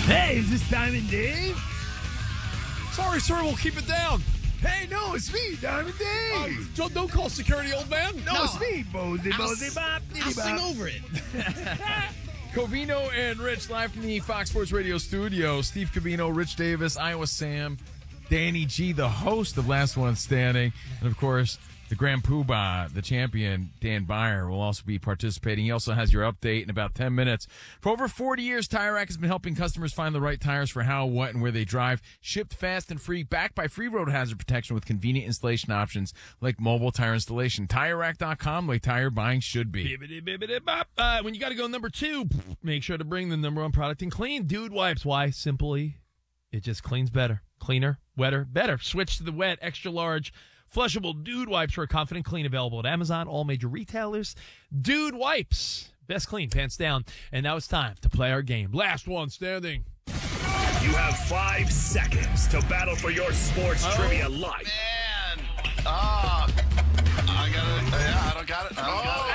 Hey, is this Diamond Dave? Sorry, sir. We'll keep it down. Hey, no, it's me, Diamond Dave. Don't call security, old man. No, it's me, Bozy Bop. I'll sing over it. Covino and Rich live from the Fox Sports Radio studio. Steve Covino, Rich Davis, Iowa Sam, Danny G, the host of Last One Standing, and of course, the Grand Poobah, the champion, Dan Byer, will also be participating. He also has your update in about 10 minutes. For over 40 years, Tire Rack has been helping customers find the right tires for how, what, and where they drive. Shipped fast and free, backed by free road hazard protection with convenient installation options like mobile tire installation. TireRack.com, the way tire buying should be. When you got to go number 2, make sure to bring the number 1 product in clean. Dude Wipes. Why? Simply, it just cleans better. Cleaner, wetter, better. Switch to the wet, extra large, flushable Dude Wipes for a confident clean, available at Amazon, all major retailers. Dude Wipes. Best clean, pants down. And now it's time to play our game. Last One Standing. You have 5 seconds to battle for your sports trivia life. Man. I don't got it.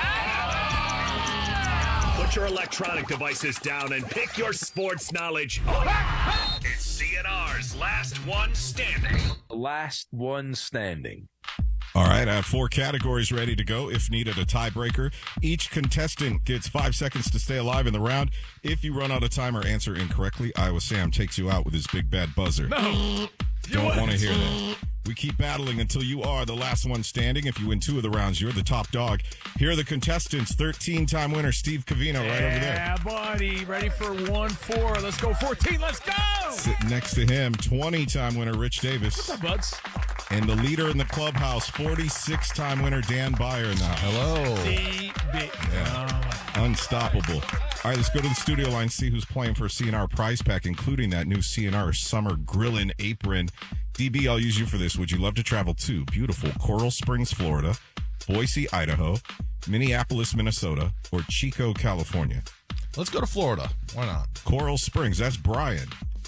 Put your electronic devices down and pick your sports knowledge up. It's CNR's Last One Standing. Last One Standing. All right, I have 4 categories ready to go. If needed, a tiebreaker. Each contestant gets 5 seconds to stay alive in the round. If you run out of time or answer incorrectly, Iowa Sam takes you out with his big bad buzzer. No. Don't want to hear that. We keep battling until you are the last one standing. If you win 2 of the rounds, you're the top dog. Here are the contestants. 13-time winner Steve Covino right over there. Yeah, buddy. Ready for 1-4. Let's go 14. Let's go. Sitting next to him, 20-time winner Rich Davis. What's up, buds? And the leader in the clubhouse, 46-time winner Dan Byer in the house. Hello. Yeah. Unstoppable. All right, let's go to the studio line, see who's playing for a CNR prize pack, including that new CNR Summer Grillin' Apron. DB, I'll use you for this. Would you love to travel to beautiful Coral Springs, Florida, Boise, Idaho, Minneapolis, Minnesota, or Chico, California? Let's go to Florida. Why not? Coral Springs, that's Brian.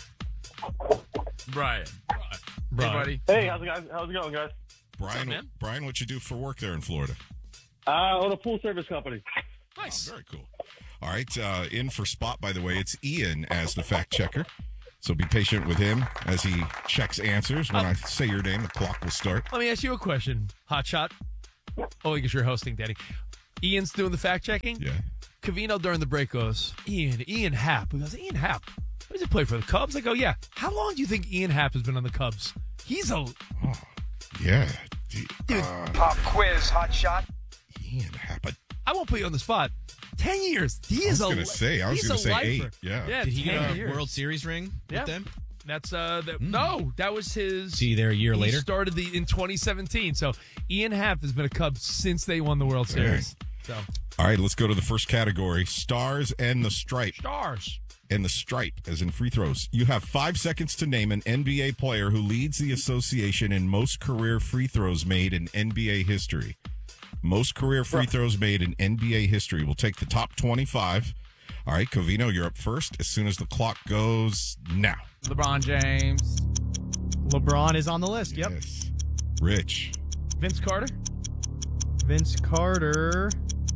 Brian. Hey, buddy. Hey, how's it going, guys? Brian, man? Brian, what you do for work there in Florida? On a full service company. Nice. Very cool. All right, in for Spot, by the way, it's Ian as the fact checker. So be patient with him as he checks answers. When I say your name, the clock will start. Let me ask you a question, Hotshot. Oh, I guess you're hosting, Daddy. Ian's doing the fact checking. Yeah. Covino during the break goes, Ian Happ. He goes, Ian Happ. What does he play for, the Cubs? I go, yeah. How long do you think Ian Happ has been on the Cubs? He's a... Yeah. Dude. Pop quiz, hot shot. Ian Happ. I won't put you on the spot. 10 years. He is I was going to say 8. Yeah. Yeah, Did he 10 get a years. World Series ring with them? That's no, that was his. See, there a year later. He started in 2017. So Ian Happ has been a Cub since they won the World Series. So All right, let's go to the first category. Stars and the Stripe. stars. And the stripe, as in free throws. You have 5 seconds to name an NBA player who leads the association in most career free throws made in NBA history. Most career free throws made in NBA history. We'll take the top 25. All right, Covino, you're up first as soon as the clock goes now. LeBron James. LeBron is on the list. Yep. Yes. Rich. Vince Carter. Vince Carter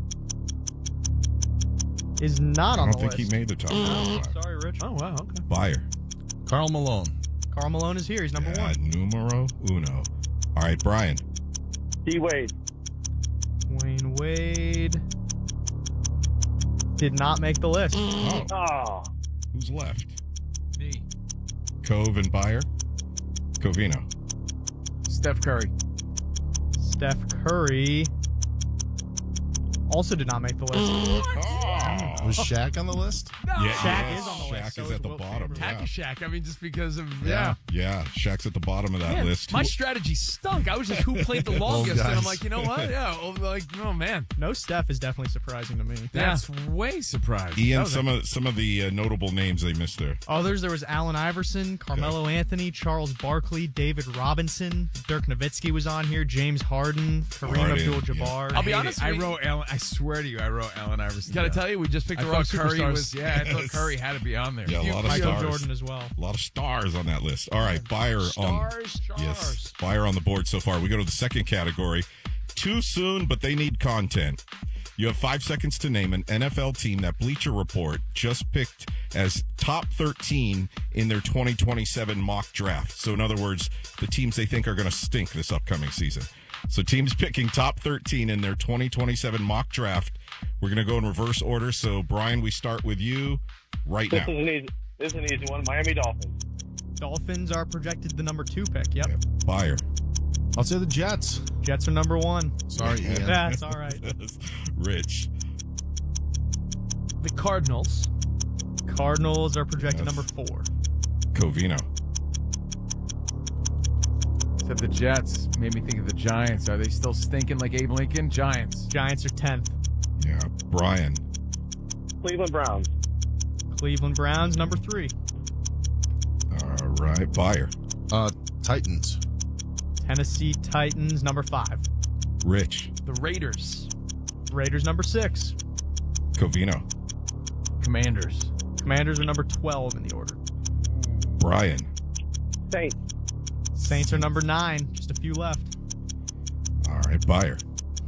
is not I on don't the think list. he made the top 25. Sorry, Rich. Oh, wow. Okay. Byer. Carl Malone. Carl Malone is here. He's number 1. Numero uno. All right, Brian. D-Wade. Wayne Wade did not make the list. Oh. Who's left? Me. Cove and Byer. Covino. Steph Curry. Steph Curry also did not make the list. Was Shaq on the list? No. Yeah, Shaq is on the list. Shaq So is is at the Wilt bottom. Chamberlain. Hack-a-Shack. I mean, just because of Yeah, Shaq's at the bottom of that Man, list. my strategy stunk. I was just who played the longest, and I'm guys. like, you know what? Yeah, oh man. No Steph is definitely surprising to me. That's way surprising. Ian, some of the notable names they missed there. Others, there was Allen Iverson, Carmelo Anthony, Charles Barkley, David Robinson, Dirk Nowitzki was on here, James Harden, Kareem Harden, Abdul-Jabbar. I'll be honest. I wrote Allen. I swear to you, I wrote Allen Iverson. Gotta tell you, we just picked I the wrong thought Curry superstars. was. Yeah, I thought Curry had to be on there. Yeah, a lot of Michael stars. Jordan as well. A lot of stars on that list. All right, Byer on. Stars. Yes, Byer on the board so far. We go to the second category. Too soon, but they need content. You have 5 seconds to name an NFL team that Bleacher Report just picked as top 13 in their 2027 mock draft. So, in other words, the teams they think are going to stink this upcoming season. So, teams picking top 13 in their 2027 mock draft. We're going to go in reverse order. So, Brian, we start with you right now. This is an easy one. Miami Dolphins. Dolphins are projected the number 2 pick. Yep. Buyer. I'll say the Jets. Jets are number 1. Sorry, Ian. That's all right. Rich. The Cardinals. Cardinals are projected Yes. number 4. Covino. Said the Jets. Made me think of the Giants. Are they still stinking like Abe Lincoln? Giants. Giants are 10th. Yeah. Brian. Cleveland Browns. Cleveland Browns, number 3. All right. Buyer. Titans. Tennessee Titans, number 5. Rich. The Raiders. Raiders, number 6. Covino. Commanders. Commanders are number 12 in the order. Brian. Saints. Saints are number 9. Just a few left. All right. Buyer.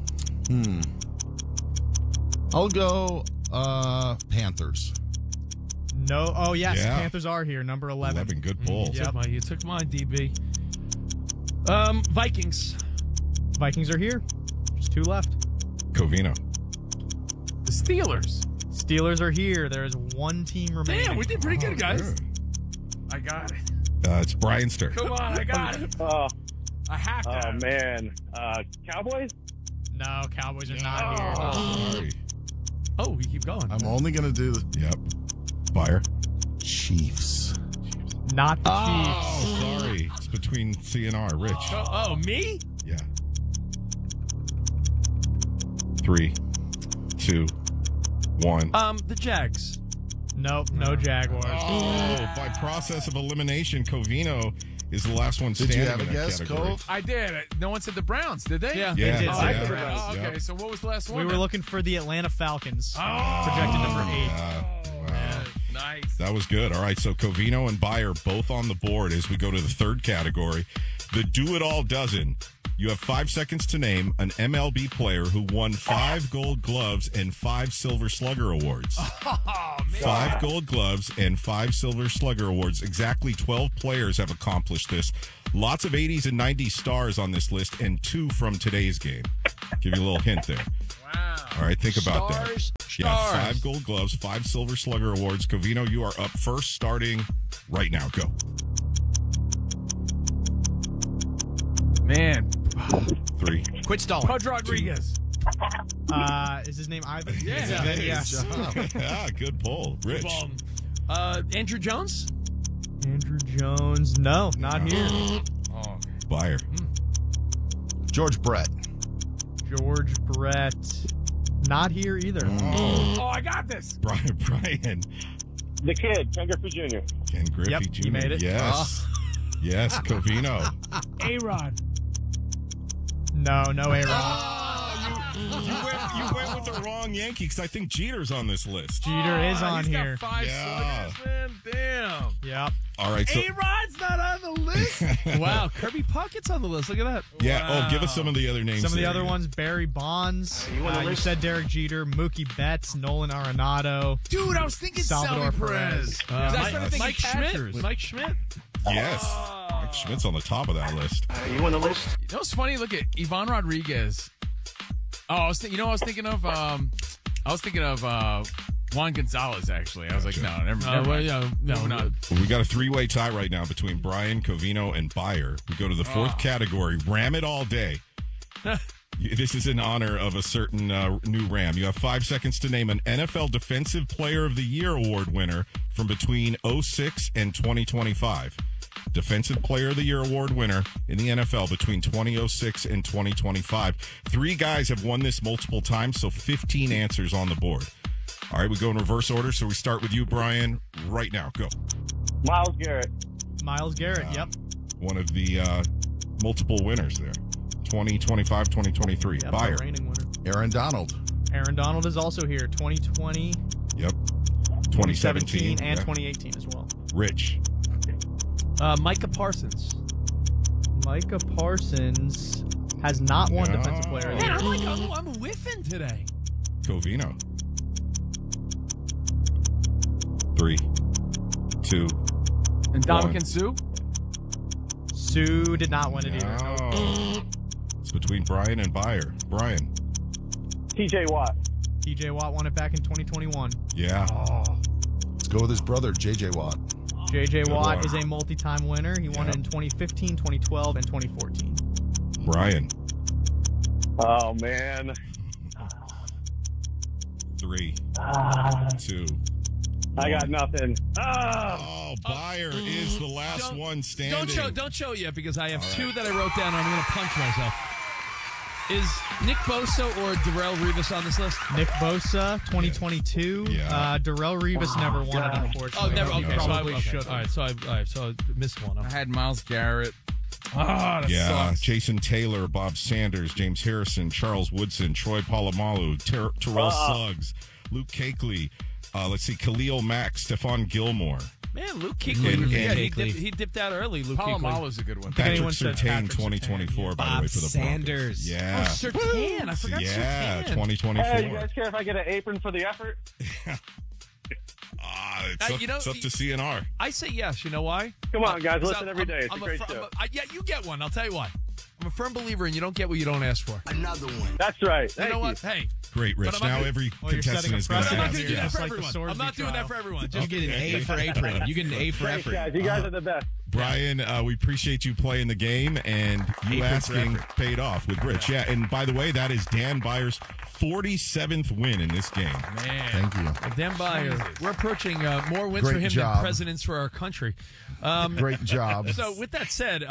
I'll go Panthers. No. Oh, yes. Yeah. Panthers are here, number 11. 11. Good pull. You took mine, DB. Vikings. Vikings are here. Just 2 left. Covino. The Steelers. Steelers are here. There is 1 team remaining. Damn, we did pretty good, guys. Good. I got it. It's Brian's turn. Come on, I got it. I have to. Oh, man. Cowboys? No, Cowboys are not here. Sorry. Oh, we keep going. I'm only going to do the Yep. Buyer. Chiefs. Not the Chiefs. Oh, sorry. It's between C and R. Rich. Oh, me? Yeah. 3, 2, 1. The Jags. Nope, no Jaguars. Oh, by process of elimination, Covino is the last one Did standing you have a in that guess, category. Cove? I did. No one said the Browns, did they? Yeah. Yeah, They did yeah, say yeah. the Browns. Oh, okay. Yep. So what was the last one? We were then? looking for the Atlanta Falcons. Oh. Projected number 8. Wow. Nice. That was good. All right, so Covino and Buyer both on the board as we go to the third category. The do-it-all dozen. You have 5 seconds to name an MLB player who won 5 Gold Gloves and 5 Silver Slugger Awards. Oh, man. 5 Gold Gloves and 5 Silver Slugger Awards. Exactly 12 players have accomplished this. Lots of 80s and 90s stars on this list, and 2 from today's game. Give you a little hint there. Wow. All right, think about that. Stars. Yeah, 5 Gold Gloves, 5 Silver Slugger Awards. Covino, you are up first, starting right now. Go. Man. 3. Quit stalling. Pudge Rodriguez. Is his name Ivan? Yeah. Yes. Yeah, good pull. Rich. Andrew Jones? Andrew Jones. No, not here. Oh, Buyer. George Brett. George Brett. Not here either. Oh, I got this. Brian. The kid, Ken Griffey Jr. Ken Griffey Yep, Jr. you made it. Yes. Yes, Covino. A-Rod. No A-Rod. You went with the wrong Yankee because I think Jeter's on this list. Jeter is on he's here. Got 5 Yeah. sluggers, man. Damn. Yep. All right, so A-Rod's not on the list. Wow, Kirby Puckett's on the list. Look at that. yeah. Oh, give us some of the other names. Some of the there. other ones: Barry Bonds. on the You list? said Derek Jeter, Mookie Betts, Nolan Arenado. Dude, I was thinking Salvador Salvador Perez. Perez. Mike- Mike Schmidt. Mike Schmidt. Yes. Mike Schmidt's on the top of that list. You on the list? You know what's funny? Look at Ivan Rodriguez. Oh, I was what I was thinking of? I was thinking of Juan Gonzalez, actually. I was like, no, never mind. Moving on. We got a 3-way tie right now between Brian, Covino, and Buyer. We go to the fourth category, Ram It All Day. This is in honor of a certain new Ram. You have 5 seconds to name an NFL Defensive Player of the Year award winner from between 06 and 2025. Defensive Player of the Year award winner in the NFL between 2006 and 2025. 3 guys have won this multiple times, so 15 answers on the board. All right, we go in reverse order, so we start with you, Brian, right now. Go. Myles Garrett. Miles Garrett. Yep. One of the multiple winners there. 2025, 2023. Yep. Buyer. The reigning winner. Aaron Donald. Aaron Donald is also here. 2020, Yep. 2017, 2017 and yeah. 2018 as well. Rich. Micah Parsons. Micah Parsons has not won No. Defensive Player of the Man, Year. I'm whiffing today. Covino. 3, 2. And Dominican Sue? Sue did not win it either. Oh. It's between Brian and Byer. Brian. TJ Watt. TJ Watt won it back in 2021. Yeah. Let's go with his brother, J.J. Watt. J.J. Watt one. is a multi-time winner. He won it in 2015, 2012, and 2014. Brian. Oh, man. 3, 2. I got nothing. Oh, Byer is the last one standing. Don't show yet because I have two that I wrote down. I'm going to punch myself. Is Nick Bosa or Darrell Revis on this list? Nick Bosa, 2022. Yeah. Darrell Revis never won it, unfortunately. Oh, never. He Okay, probably okay. should. All right, so I missed one. I had Myles Garrett. That Yeah, sucks. Jason Taylor, Bob Sanders, James Harrison, Charles Woodson, Troy Polamalu, Terrell Suggs, Luke Kuechly, let's see, Khalil Mack, Stephon Gilmore, Man, Luke Kuechly. And- He dipped out early, Luke Kuechly. Polamalu's a good one. Patrick anyone said Surtain, Patrick 2024, by the way, for the Sanders. Broncos. Yeah. Oh, Surtain. I forgot Yeah, Surtain. 2024. Hey, you guys care if I get an apron for the effort? It's up to CNR. I say yes. You know why? Come on, guys. 'Cause Listen every day. It's a great show. Yeah, you get one. I'll tell you why. I'm a firm believer in you don't get what you don't ask for. Another one. That's right. You Thank know what? Hey, Great, Rich. But I'm not Now gonna- every Oh, you're contestant setting a is going to I'm not precedent ask. going to do Yeah. that Just for like the everyone. Sorsby I'm not doing that trial. for everyone. You Just get an A for apron. You get an A for Thanks, effort. guys. You guys are the best. Brian, we appreciate you playing the game, and you asking paid off with Rich. Yeah, and by the way, that is Dan Byer's 47th win in this game. Man. Thank you. Dan Byer, we're approaching more wins Great for him job. than presidents for our country. Great job. So with that said,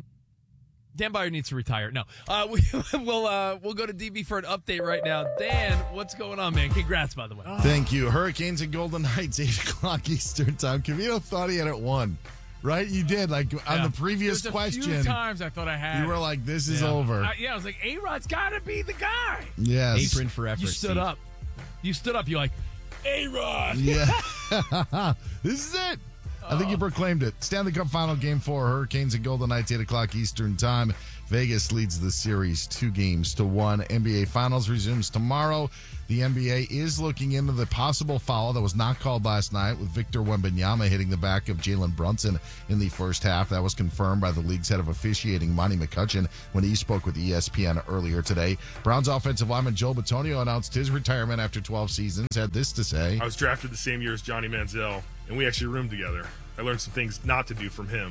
Dan Byer needs to retire. No, we'll go to DB for an update right now. Dan, what's going on, man? Congrats, by the way. Thank you. Hurricanes and Golden Knights, 8 o'clock Eastern time. Cavino thought he had it won. Right? You did. Like on the previous There's question. a few times I thought I had You were it. like, this is over. I was like, A-Rod's got to be the guy. Yes. Apron for effort. You stood up. You stood up. You're like, A-Rod. Yeah. This is it. I think you proclaimed it. Stanley Cup Final Game 4, Hurricanes and Golden Knights, 8 o'clock Eastern Time. Vegas leads the series 2-1. NBA Finals resumes tomorrow. The NBA is looking into the possible foul that was not called last night with Victor Wembanyama hitting the back of Jalen Brunson in the first half. That was confirmed by the league's head of officiating, Monty McCutcheon, when he spoke with ESPN earlier today. Browns offensive lineman Joe Bitonio announced his retirement after 12 seasons, had this to say. I was drafted the same year as Johnny Manziel, and we actually roomed together. I learned some things not to do from him.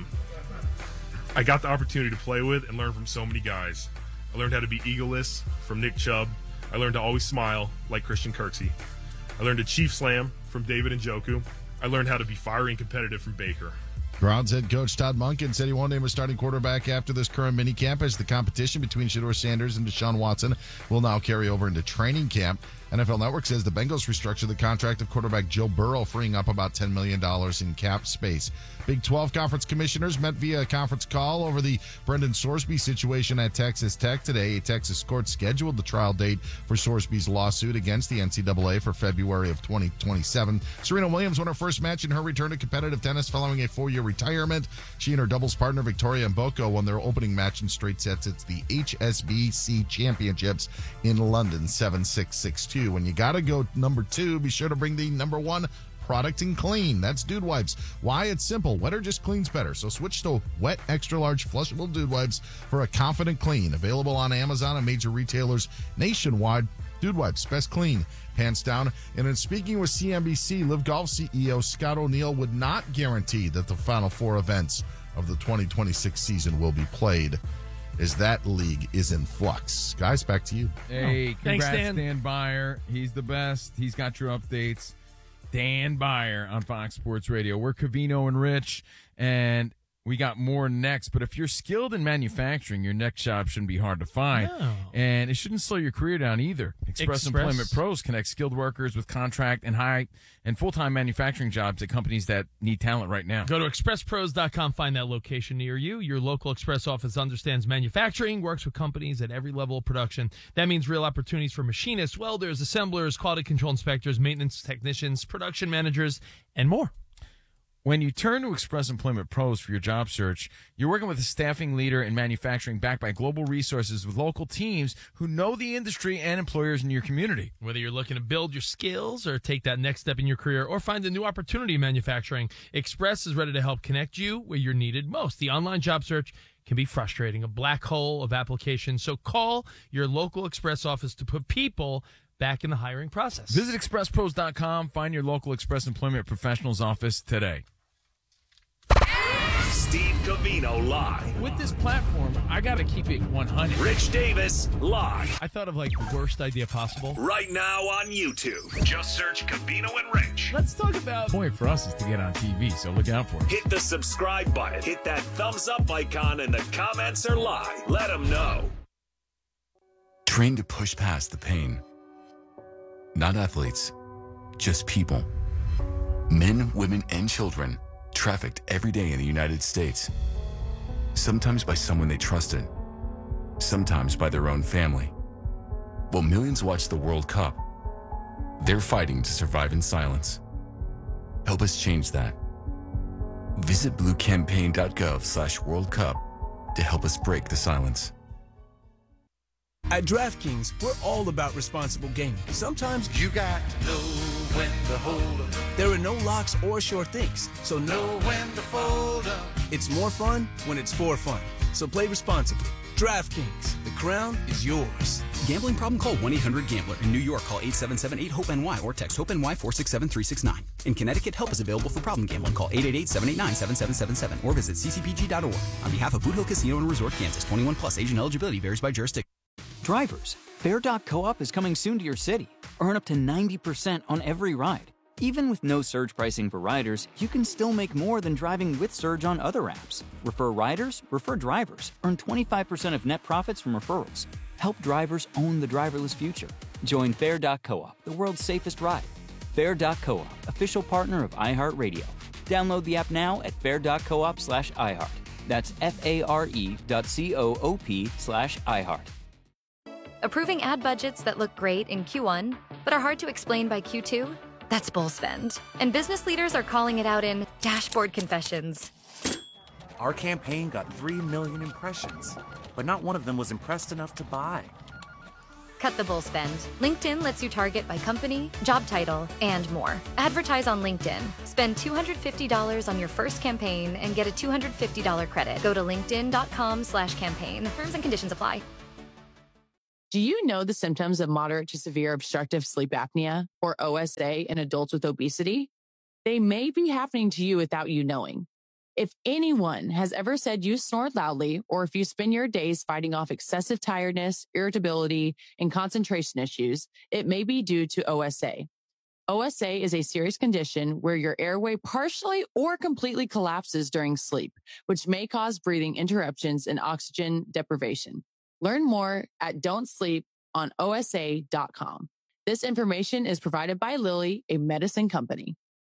I got the opportunity to play with and learn from so many guys. I learned how to be egoless from Nick Chubb. I learned to always smile like Christian Kirksey. I learned to Chief Slam from David Njoku. I learned how to be fiery and competitive from Baker. Browns head coach Todd Monken said he won't name a starting quarterback after this current minicamp as the competition between Shedeur Sanders and Deshaun Watson will now carry over into training camp. NFL Network says the Bengals restructured the contract of quarterback Joe Burrow, freeing up about $10 million in cap space. Big 12 conference commissioners met via a conference call over the Brendan Sorsby situation at Texas Tech today. A Texas court scheduled the trial date for Sorsby's lawsuit against the NCAA for February of 2027. Serena Williams won her first match in her return to competitive tennis following a 4-year retirement. She and her doubles partner Victoria Mboko won their opening match in straight sets. It's the HSBC Championships in London, 7-6, 6-2. When you got to go number 2, be sure to bring the number 1 product and clean. That's Dude Wipes. Why? It's simple. Wetter just cleans better. So switch to wet, extra large, flushable Dude Wipes for a confident clean. Available on Amazon and major retailers nationwide. Dude Wipes, best clean, pants down. And in speaking with CNBC, Live Golf CEO Scott O'Neill would not guarantee that the final 4 events of the 2026 season will be played, as that league is in flux. Guys, back to you. Hey, Thanks, congrats, Dan. Dan Byer. He's the best. He's got your updates. Dan Byer on Fox Sports Radio. We're Cavino and Rich, and we got more next. But if you're skilled in manufacturing, your next job shouldn't be hard to find. No. And it shouldn't slow your career down either. Express Employment Pros connects skilled workers with contract and high and full-time manufacturing jobs at companies that need talent right now. Go to expresspros.com, find that location near you. Your local Express office understands manufacturing, works with companies at every level of production. That means real opportunities for machinists, welders, assemblers, quality control inspectors, maintenance technicians, production managers, and more. When you turn to Express Employment Pros for your job search, you're working with a staffing leader in manufacturing backed by global resources with local teams who know the industry and employers in your community. Whether you're looking to build your skills or take that next step in your career or find a new opportunity in manufacturing, Express is ready to help connect you where you're needed most. The online job search can be frustrating, a black hole of applications. So call your local Express office to put people back in the hiring process. Visit expresspros.com. Find your local Express Employment Professionals office today. Steve Covino live. With this platform, I got to keep it 100. Rich Davis live. I thought of like the worst idea possible. Right now on YouTube. Just search Covino and Rich. Let's talk about... The point for us is to get on TV, so look out for it. Hit the subscribe button. Hit that thumbs up icon, and the comments are live. Let them know. Train to push past the pain. Not athletes, just people. Men, women, and children trafficked every day in the United States. Sometimes by someone they trusted, sometimes by their own family. While millions watch the World Cup, they're fighting to survive in silence. Help us change that. Visit bluecampaign.gov/World Cup to help us break the silence. At DraftKings, we're all about responsible gaming. Sometimes you got to know when to hold up. There are no locks or sure things, so know when to fold up. It's more fun when it's for fun. So play responsibly. DraftKings, the crown is yours. Gambling problem? Call 1-800-GAMBLER. In New York, call 877-8-HOPE-NY or text HOPE-NY 467-369. In Connecticut, help is available for problem gambling. Call 888-789-7777 or visit ccpg.org. On behalf of Boot Hill Casino and Resort, Kansas, 21 plus. Age and eligibility varies by jurisdiction. Drivers, Fair.coop is coming soon to your city. Earn up to 90% on every ride. Even with no surge pricing for riders, you can still make more than driving with Surge on other apps. Refer riders, refer drivers. Earn 25% of net profits from referrals. Help drivers own the driverless future. Join Fair.coop, the world's safest ride. Fair.coop, official partner of iHeartRadio. Download the app now at fair.coop/iHeart. That's FARE.coop/iHeart. Approving ad budgets that look great in Q1, but are hard to explain by Q2? That's bull spend. And business leaders are calling it out in dashboard confessions. Our campaign got 3 million impressions, but not one of them was impressed enough to buy. Cut the bull spend. LinkedIn lets you target by company, job title, and more. Advertise on LinkedIn. Spend $250 on your first campaign and get a $250 credit. Go to linkedin.com/campaign. Terms and conditions apply. Do you know the symptoms of moderate to severe obstructive sleep apnea, or OSA, in adults with obesity? They may be happening to you without you knowing. If anyone has ever said you snore loudly, or if you spend your days fighting off excessive tiredness, irritability, and concentration issues, it may be due to OSA. OSA is a serious condition where your airway partially or completely collapses during sleep, which may cause breathing interruptions and oxygen deprivation. Learn more at don'tsleeponosa.com. This information is provided by Lilly, a medicine company.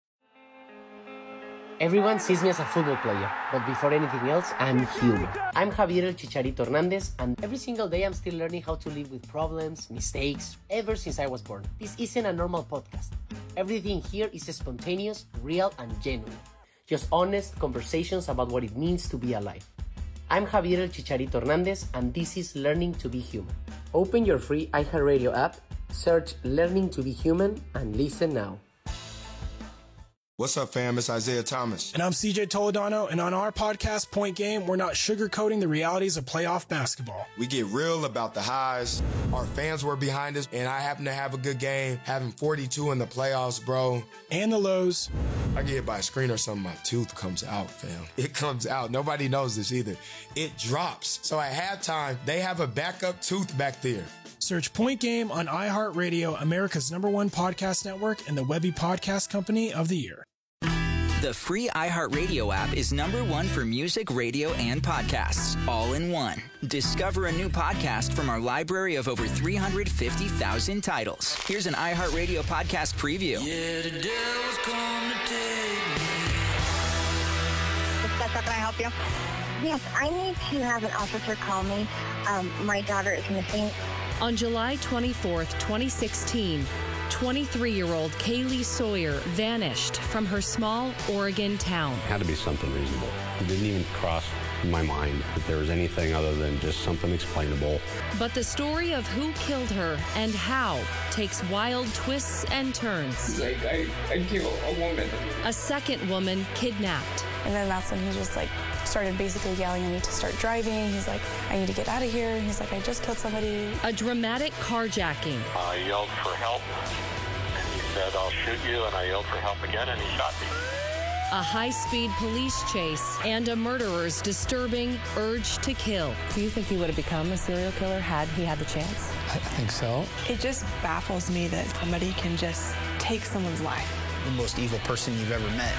Everyone sees me as a football player, but before anything else, I'm human. I'm Javier El Chicharito Hernandez, and every single day I'm still learning how to live with problems, mistakes, ever since I was born. This isn't a normal podcast. Everything here is spontaneous, real, and genuine. Just honest conversations about what it means to be alive. I'm Javier El Chicharito Hernandez, and this is Learning to be Human. Open your free iHeartRadio app, search Learning to be Human, and listen now. What's up, fam? It's Isaiah Thomas. And I'm CJ Toledano, and on our podcast, Point Game, we're not sugarcoating the realities of playoff basketball. We get real about the highs. Our fans were behind us, and I happen to have a good game, having 42 in the playoffs, bro. And the lows. I get hit by a screen or something, my tooth comes out, fam. It comes out. Nobody knows this either. It drops. So at halftime, they have a backup tooth back there. Search Point Game on iHeartRadio, America's #1 podcast network, and the Webby Podcast Company of the Year. The free iHeartRadio app is #1 for music, radio, and podcasts, all in one. Discover a new podcast from our library of over 350,000 titles. Here's an iHeartRadio podcast preview. Yeah, the devil's come to take me. Can I help you? Yes, I need to have an officer call me. My daughter is missing. On July 24th, 2016, 23-year-old Kaylee Sawyer vanished from her small Oregon town. It had to be something reasonable. It didn't even cross my mind that there was anything other than just something explainable. But the story of who killed her and how takes wild twists and turns. Like, I killed a woman. A second woman kidnapped. And then that's when he just started basically yelling at me to start driving. He's like, I need to get out of here. He's like, I just killed somebody. A dramatic carjacking. I yelled for help, and he said, I'll shoot you, and I yelled for help again, and he shot me. A high-speed police chase and a murderer's disturbing urge to kill. Do you think he would have become a serial killer had he had the chance? I think so. It just baffles me that somebody can just take someone's life. The most evil person you've ever met.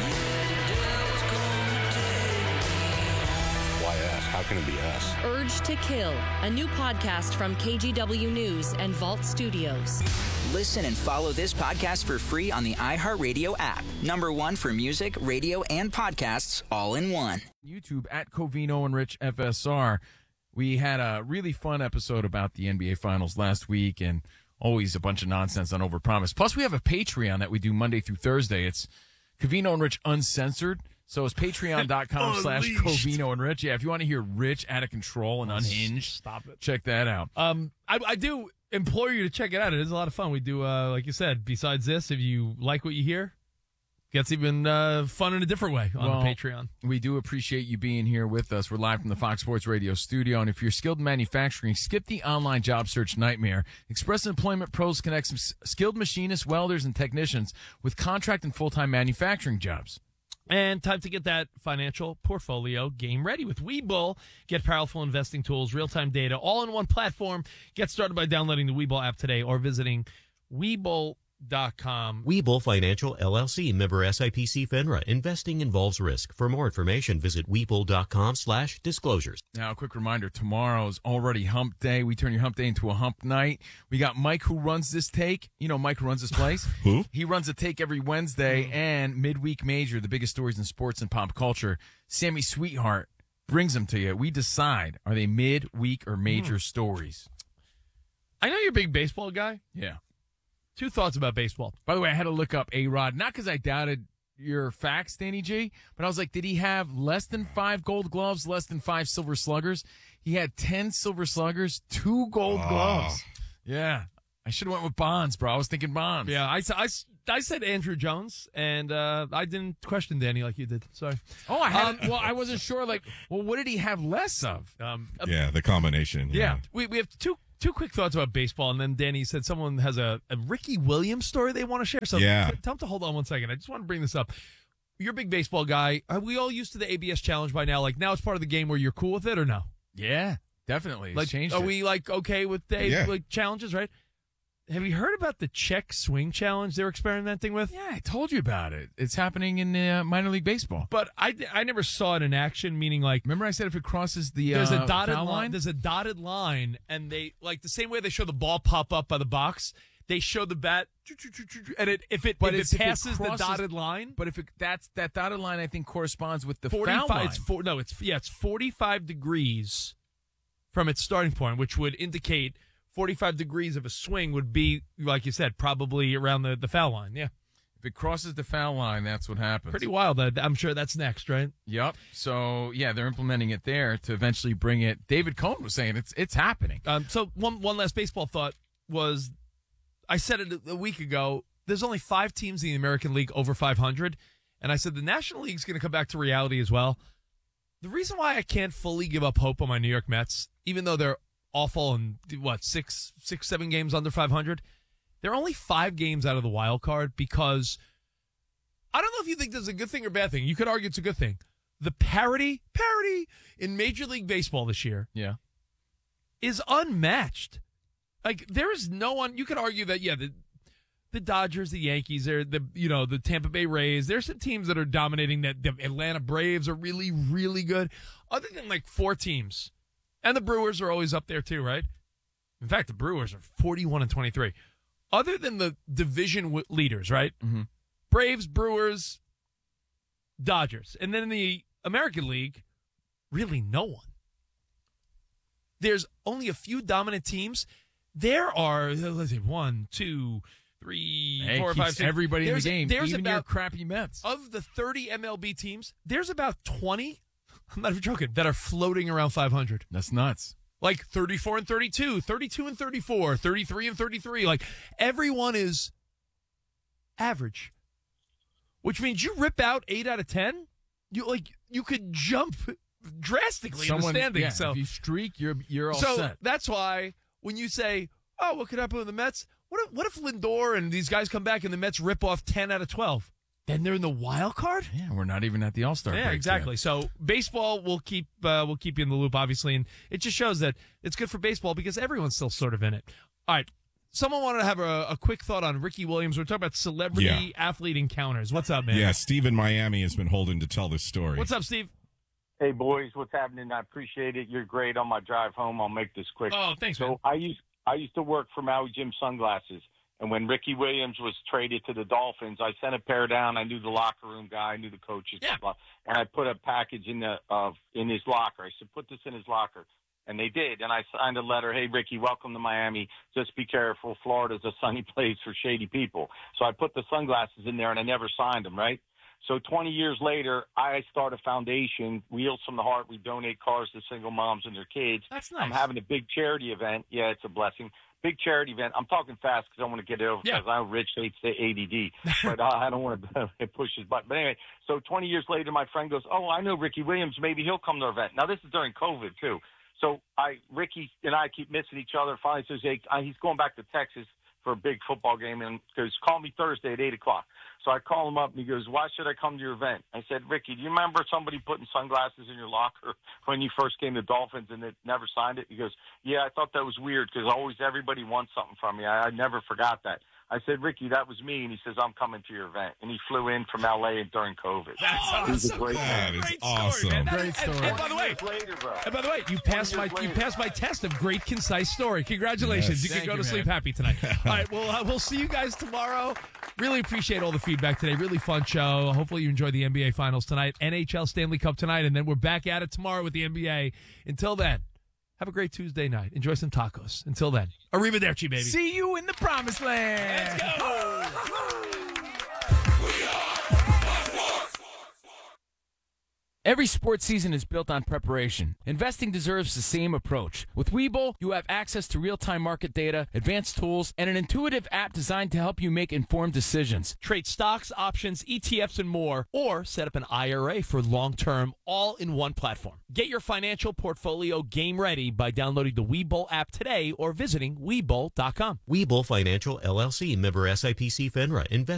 Why us? How can it be us? Urge to Kill, a new podcast from KGW News and Vault Studios. Listen and follow this podcast for free on the iHeartRadio app. #1 for music, radio, and podcasts all in one. YouTube at Covino and Rich FSR. We had a really fun episode about the NBA Finals last week, and always a bunch of nonsense on Overpromise. Plus, we have a Patreon that we do Monday through Thursday. It's Covino and Rich Uncensored. So it's patreon.com/Covino and Rich. Yeah, if you want to hear Rich out of control and unhinged, stop it. Check that out. I do implore you to check it out. It is a lot of fun. We do, like you said, besides this, if you like what you hear, gets even fun in a different way on the Patreon. We do appreciate you being here with us. We're live from the Fox Sports Radio studio. And if you're skilled in manufacturing, skip the online job search nightmare. Express Employment Pros connects skilled machinists, welders, and technicians with contract and full-time manufacturing jobs. And time to get that financial portfolio game ready with Webull. Get powerful investing tools, real-time data, all in one platform. Get started by downloading the Webull app today or visiting Webull.com. Webull Financial LLC, member SIPC FINRA. Investing involves risk. For more information, visit Webull.com/disclosures. Now, a quick reminder, tomorrow's already hump day. We turn your hump day into a hump night. We got Mike, who runs this take. You know Mike, who runs this place. Who? He runs a take every Wednesday, and Midweek Major, the biggest stories in sports and pop culture. Sammy Sweetheart brings them to you. We decide, are they midweek or major stories? I know you're a big baseball guy. Yeah. Two thoughts about baseball. By the way, I had to look up A-Rod, not because I doubted your facts, Danny G, but I was like, did he have less than 5 gold gloves, less than 5 silver sluggers? He had 10 silver sluggers, 2 gold gloves. Yeah. I should have went with Bonds, bro. I was thinking Bonds. Yeah, I said Andrew Jones, and I didn't question Danny like you did. Sorry. Oh, I had I wasn't sure, what did he have less of? Yeah, the combination. Yeah. We have two quick thoughts about baseball, and then Danny said someone has a Ricky Williams story they want to share. So yeah. Tell him to hold on one second. I just want to bring this up. You're a big baseball guy. Are we all used to the ABS challenge by now? Like, now it's part of the game where you're cool with it or no? Yeah, definitely. Like, changed are it. we okay with the challenges, right? Have you heard about the check swing challenge they're experimenting with? Yeah, I told you about it. It's happening in minor league baseball. But I never saw it in action, meaning like... Remember I said if it crosses the there's a dotted foul line? There's a dotted line, and they, like the same way they show the ball pop up by the box, they show the bat, and if it passes the dotted line... But if that dotted line, I think, corresponds with the 45, foul line. It's 45 degrees from its starting point, which would indicate... 45 degrees of a swing would be, like you said, probably around the foul line. Yeah. If it crosses the foul line, that's what happens. Pretty wild. I'm sure that's next, right? Yep. So, yeah, they're implementing it there to eventually bring it. David Cohn was saying it's happening. So one last baseball thought was, I said it a week ago, there's only 5 teams in the American League over 500. And I said the National League's going to come back to reality as well. The reason why I can't fully give up hope on my New York Mets, even though they're awful and 7 games under 500. They're only 5 games out of the wild card because I don't know if you think this is a good thing or bad thing. You could argue it's a good thing. The parity in Major League Baseball this year, is unmatched. Like there is no one. You could argue that the Dodgers, the Yankees, the Tampa Bay Rays. There's some teams that are dominating. That the Atlanta Braves are really, really good. Other than like 4 teams. And the Brewers are always up there too, right? In fact, the Brewers are 41-23. Other than the division leaders, right? Mm-hmm. Braves, Brewers, Dodgers. And then in the American League, really no one. There's only a few dominant teams. There are, let's see, 1, 2, 3, 4, 5, 6. Everybody in the game, There's even about your crappy Mets. Of the 30 MLB teams, there's about 20, I'm not even joking, that are floating around 500. That's nuts. Like 34 and 32, 32 and 34, 33 and 33. Like everyone is average, which means you rip out 8 out of 10, you could jump drastically in the standings. Yeah, so if you streak, you're all so set. That's why when you say, "Oh, what could happen with the Mets?" What if Lindor and these guys come back and the Mets rip off 10 out of 12? Then they're in the wild card? Yeah, we're not even at the All-Star break. Yeah, exactly. Yet. So baseball will keep you in the loop, obviously, and it just shows that it's good for baseball because everyone's still sort of in it. All right. Someone wanted to have a quick thought on Ricky Williams. We're talking about celebrity athlete encounters. What's up, man? Yeah, Steve in Miami has been holding to tell this story. What's up, Steve? Hey, boys. What's happening? I appreciate it. You're great on my drive home. I'll make this quick. Oh, thanks, man. I used to work for Maui Jim Sunglasses. And when Ricky Williams was traded to the Dolphins, I sent a pair down. I knew the locker room guy. I knew the coaches. Yeah. Blah, blah, and I put a package in his locker. I said, put this in his locker. And they did. And I signed a letter. Hey, Ricky, welcome to Miami. Just be careful. Florida's a sunny place for shady people. So I put the sunglasses in there, and I never signed them, right? So 20 years later, I start a foundation, Wheels from the Heart. We donate cars to single moms and their kids. That's nice. I'm having a big charity event. Yeah, it's a blessing. Big charity event. I'm talking fast because I want to get it over because I know Rich hates the ADD, but I don't want to push his button. But anyway, so 20 years later, my friend goes, "Oh, I know Ricky Williams. Maybe he'll come to our event." Now, this is during COVID, too. So Ricky and I keep missing each other. Finally says, "Hey, he's going back to Texas for a big football game," and goes, "Call me Thursday at 8 o'clock. So I call him up, and he goes, "Why should I come to your event?" I said, "Ricky, do you remember somebody putting sunglasses in your locker when you first came to Dolphins and they never signed it?" He goes, "Yeah, I thought that was weird because always everybody wants something from me. I never forgot that." I said, "Ricky, that was me." And he says, "I'm coming to your event." And he flew in from L.A. during COVID. That's awesome. He's a great man. That is Great awesome. story, man. Great story. And by the way, you passed my test of great, concise story. Congratulations. Yes. You can Thank go you, to sleep man. happy tonight. All right, well, we'll see you guys tomorrow. Really appreciate all the feedback today. Really fun show. Hopefully you enjoyed the NBA Finals tonight. NHL Stanley Cup tonight, and then we're back at it tomorrow with the NBA. Until then, have a great Tuesday night. Enjoy some tacos. Until then, arrivederci, baby. See you in the promised land. Let's go. Every sports season is built on preparation. Investing deserves the same approach. With Webull, you have access to real-time market data, advanced tools, and an intuitive app designed to help you make informed decisions. Trade stocks, options, ETFs, and more, or set up an IRA for long-term, all in one platform. Get your financial portfolio game ready by downloading the Webull app today or visiting Webull.com. Webull Financial LLC, member SIPC FINRA.